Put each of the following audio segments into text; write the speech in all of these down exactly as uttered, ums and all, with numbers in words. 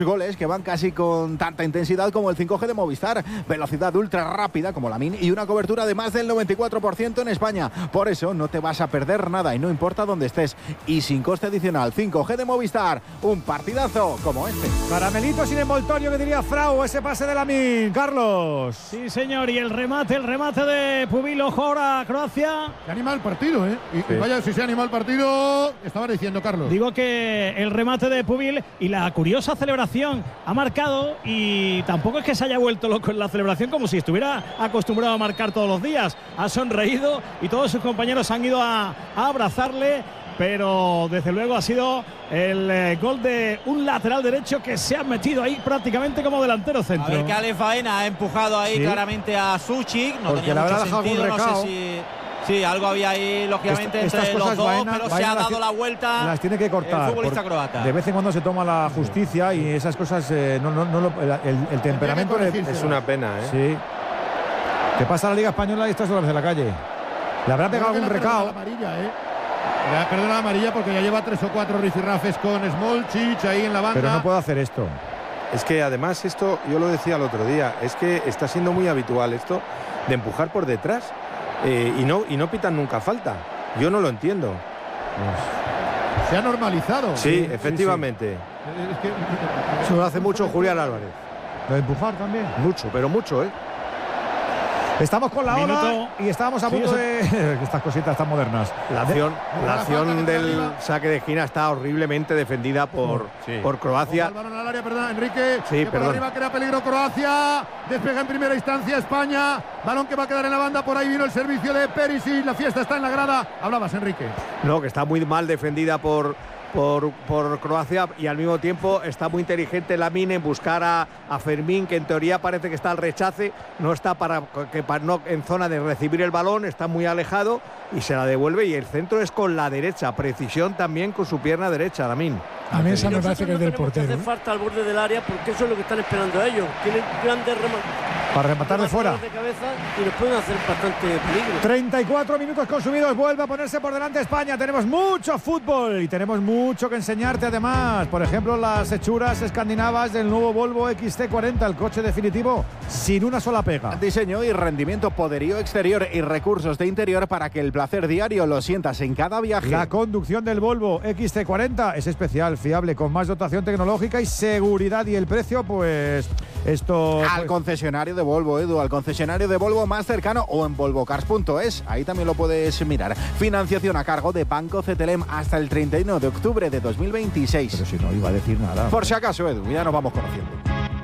goles que van casi con tanta intensidad como el cinco G de Movistar, velocidad ultra rápida como la Min y una cobertura de más del noventa y cuatro por ciento en España. Por eso no te vas a perder nada y no importa dónde estés. Y sin coste adicional, cinco G de Movistar, un partidazo como este. Caramelito sin envoltorio, que diría Frau, ese pase de la Min. Carlos. Sí, señor, y el remate, el remate de Pubil, ojo ahora Croacia. Se anima el partido, ¿eh? Y, sí. y vaya, si se anima el partido, estaba diciendo Carlos. Digo que el remate de Pubil y la curiosa celebración ha marcado, y tampoco es que se haya vuelto loco en la celebración, como si estuviera acostumbrado a marcar todos los días. Ha sonreído y todos sus compañeros han ido a, a abrazarle, pero desde luego ha sido el eh, gol de un lateral derecho que se ha metido ahí prácticamente como delantero centro. A ver que Ale Faena ha empujado ahí ¿Sí? claramente a Suchik, no Porque tenía mucho sentido, no sé si... Sí, algo había ahí, lógicamente, Esta, entre los dos, Baena, pero Baena se ha dado las, la vuelta. Las tiene que cortar. El futbolista croata. De vez en cuando se toma la justicia y esas cosas, eh, no, no, no, el, el temperamento le, es una pena, ¿eh? Sí. ¿Qué pasa en la Liga Española y estas horas de la calle? Le habrá pegado algún recao. Amarilla, ¿eh? Le ha perdido la amarilla porque ya lleva tres o cuatro rifirrafes con Smolcic ahí en la banda. Pero no puede hacer esto. Es que además esto, yo lo decía el otro día, es que está siendo muy habitual esto de empujar por detrás. Eh, y, no, y no pitan nunca falta. Yo no lo entiendo. Pues se ha normalizado. Sí, sí efectivamente. Sí, sí. Es que, eso lo hace mucho Julián Álvarez. Lo de empujar también. Mucho, pero mucho, ¿eh? Estamos con la ola y estábamos a sí, punto de... Estas cositas tan modernas. La acción, la acción del saque de esquina está horriblemente defendida por, sí. por Croacia. El balón al área, perdón, Enrique. Sí, que perdón. Por arriba crea peligro Croacia. Despega en primera instancia España. Balón que va a quedar en la banda. Por ahí vino el servicio de Perisic. La fiesta está en la grada. Hablabas, Enrique. No, que está muy mal defendida por... Por, por Croacia, y al mismo tiempo está muy inteligente Lamine en buscar a, a Fermín, que en teoría parece que está al rechace, no está para que para, no, en zona de recibir el balón, está muy alejado y se la devuelve, y el centro es con la derecha, precisión también con su pierna derecha, Lamine. A mí esa me parece que es del portero. Hace falta al borde del área, porque eso es lo que están esperando ellos. Tienen grandes remates. Para rematar de fuera. De cabeza y nos pueden hacer bastante peligro. treinta y cuatro minutos consumidos. Vuelve a ponerse por delante España. Tenemos mucho fútbol y tenemos mucho que enseñarte además. Por ejemplo, las hechuras escandinavas del nuevo Volvo X C cuarenta, el coche definitivo sin una sola pega. Diseño y rendimiento, poderío exterior y recursos de interior para que el placer diario lo sientas en cada viaje. La conducción del Volvo X C cuarenta es especial, fiable, con más dotación tecnológica y seguridad. Y el precio, pues esto... Al pues... concesionario de Volvo, Edu, al concesionario de Volvo más cercano o en volvocars punto es. Ahí también lo puedes mirar. Financiación a cargo de Banco Cetelem hasta el treinta y uno de octubre de dos mil veintiséis. Pero si no iba a decir nada. Por si acaso, Edu, ya nos vamos conociendo.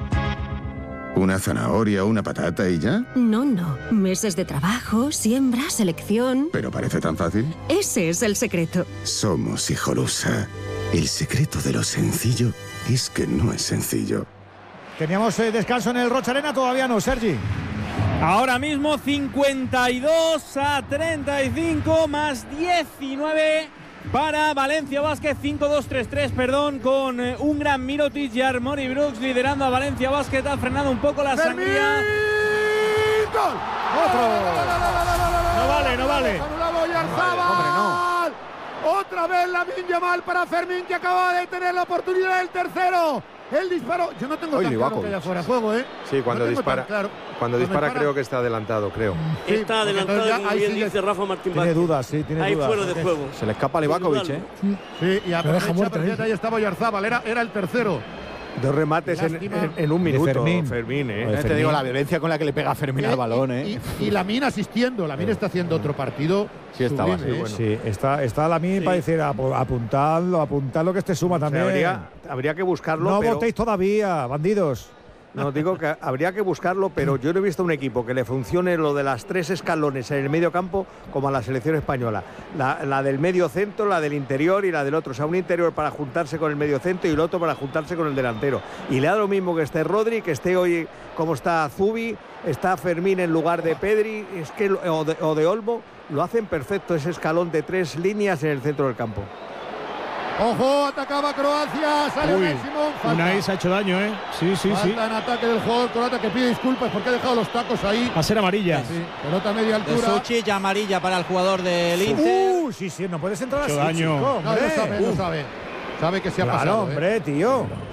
¿Una zanahoria, una patata y ya? No, no. Meses de trabajo, siembra, selección. ¿Pero parece tan fácil? Ese es el secreto. Somos Hijolusa. El secreto de lo sencillo es que no es sencillo. Teníamos eh, descanso en el Rocha Arena, todavía no, Sergi. Ahora mismo cincuenta y dos a treinta y cinco más diecinueve para Valencia Basket, cinco dos tres tres, perdón, con eh, un gran Mirotic y Armoni Brooks liderando a Valencia Basket. Ha frenado un poco la sangría. ¡Gol! ¡Otro! No vale, no vale. Hombre, no. Otra vez Lamine Yamal para Fermín, que acaba de tener la oportunidad del tercero. El disparo, yo no tengo Oye, tan claro que haya fuera de juego, ¿eh? Sí, cuando no dispara, claro. cuando, cuando dispara, dispara creo que está adelantado, creo. Sí, está adelantado, ya, como bien sigue. dice Rafa Martín Tiene Vázquez. dudas, sí, tiene ahí dudas. fuera de juego. Se le escapa a Livakovic, ¿eh? Sí, y aprovecha, ahí estaba Yarzábal, era, era el tercero. Dos remates en, en, en un minuto, Fermín. Fermín, ¿eh? Te Fermín. digo, la violencia con la que le pega a Fermín al balón, ¿eh? Y, y, y Lamine asistiendo, Lamine está haciendo otro partido. Sí, estaba, sublime, sí, bueno. Sí, está, está Lamine Sí. para decir apuntadlo, apuntadlo que este suma O sea, también. habría, habría que buscarlo, no pero... votéis todavía, bandidos. No, digo que habría que buscarlo, pero yo no he visto un equipo que le funcione lo de las tres escalones en el medio campo como a la selección española. La, la del medio centro, la del interior y la del otro. O sea, un interior para juntarse con el medio centro y el otro para juntarse con el delantero. Y le da lo mismo que esté Rodri, que esté hoy como está Zubi, está Fermín en lugar de Pedri, es que, o, de, o de Olmo. Lo hacen perfecto ese escalón de tres líneas en el centro del campo. Ojo, atacaba Croacia, sale Uy, Simón. Unai se ha hecho daño, ¿eh? Sí, sí, falta sí. en ataque del jugador croata, que pide disculpas porque ha dejado los tacos ahí. Va a ser amarilla. Sí, pelota a media De altura. Suchik, amarilla para el jugador del Inter. Uh, sí, sí, no puedes entrar Mucho así, daño. chico, No, hombre. lo sabe, lo sabe. Sabe que se ha Claro, pasado. hombre, ¿eh? tío.